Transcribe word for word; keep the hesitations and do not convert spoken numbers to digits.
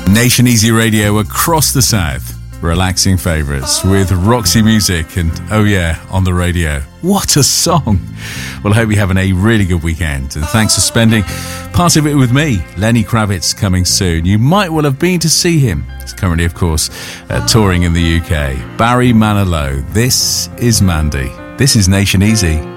Nation Easy Radio across the South. Relaxing favourites with Roxy Music and Oh Yeah on the radio. What a song. Well, I hope you're having a really good weekend, and thanks for spending part of it with me. Lenny Kravitz coming soon. You might well have been to see him. He's currently, of course, uh, touring in the U K. Barry Manilow. This is Mandy. This is Nation Easy.